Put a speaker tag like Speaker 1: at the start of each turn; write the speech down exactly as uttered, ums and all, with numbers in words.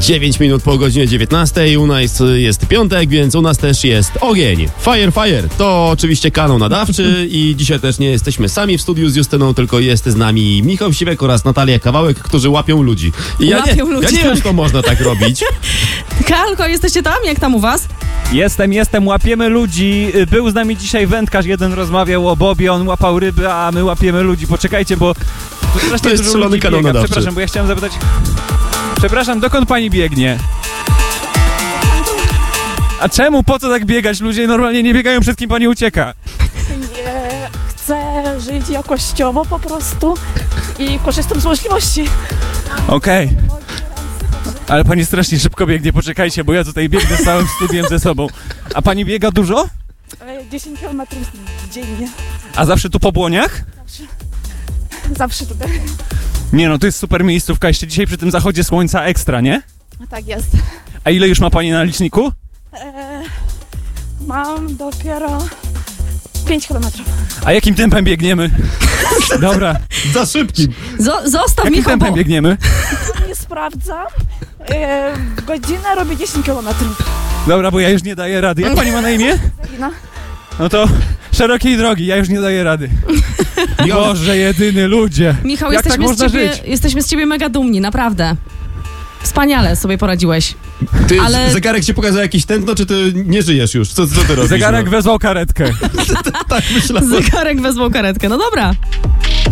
Speaker 1: dziewięć minut po godzinie dziewiętnastej. U nas jest piątek, więc u nas też jest ogień. Fire, fire. To oczywiście kanał nadawczy i dzisiaj też nie jesteśmy sami w studiu z Justyną, tylko jest z nami Michał Siwek oraz Natalia Kawałek, którzy łapią ludzi. I ja
Speaker 2: łapią
Speaker 1: nie,
Speaker 2: ludzi.
Speaker 1: Ja nie wiem, czy to można tak robić.
Speaker 2: Kalko, jesteście tam? Jak tam u was?
Speaker 3: Jestem, jestem, łapiemy ludzi. Był z nami dzisiaj wędkarz, jeden rozmawiał o Bobie, on łapał ryby, a my łapiemy ludzi. Poczekajcie, bo to,
Speaker 1: To jest szalony kanał
Speaker 3: biega.
Speaker 1: nadawczy.
Speaker 3: Przepraszam, bo ja chciałem zapytać... Przepraszam, dokąd pani biegnie? A czemu? Po co tak biegać? Ludzie normalnie nie biegają, przed kim pani ucieka.
Speaker 4: Nie, chcę żyć jakościowo po prostu i korzystam z możliwości.
Speaker 3: Okej. Okay. Ale pani strasznie szybko biegnie, poczekajcie, bo ja tutaj biegnę z całym studiem ze sobą. A pani biega dużo?
Speaker 4: dziesięć kilometrów dziennie.
Speaker 3: A zawsze tu po Błoniach?
Speaker 4: Zawsze. Zawsze tutaj.
Speaker 3: Nie no, to jest super miejscówka, jeszcze dzisiaj przy tym zachodzie słońca ekstra, nie?
Speaker 4: Tak jest.
Speaker 3: A ile już ma pani na liczniku?
Speaker 4: E, mam dopiero pięć kilometrów.
Speaker 3: A jakim tempem biegniemy? Dobra.
Speaker 1: Za szybkim.
Speaker 2: Zo- zostaw
Speaker 3: Jakim
Speaker 2: Michał,
Speaker 3: tempem
Speaker 2: bo...
Speaker 3: biegniemy?
Speaker 4: Nie sprawdzam. E, w godzinę robię dziesięć kilometrów.
Speaker 3: Dobra, bo ja już nie daję rady. Jak pani ma na imię?
Speaker 4: Zagina.
Speaker 3: No to szerokiej drogi, ja już nie daję rady. Boże, jedyny ludzie.
Speaker 2: Michał,
Speaker 3: Jak
Speaker 2: jesteśmy,
Speaker 3: tak
Speaker 2: z
Speaker 3: można
Speaker 2: ciebie,
Speaker 3: żyć?
Speaker 2: jesteśmy z ciebie mega dumni, naprawdę. Wspaniale sobie poradziłeś.
Speaker 1: Ty,
Speaker 2: Ale-
Speaker 1: zegarek ci pokazał jakieś tętno, czy ty nie żyjesz już? Co, co ty robisz?
Speaker 3: Zegarek
Speaker 1: no?
Speaker 3: wezwał karetkę.
Speaker 1: Tak myślałem.
Speaker 2: Zegarek wezwał karetkę, no dobra.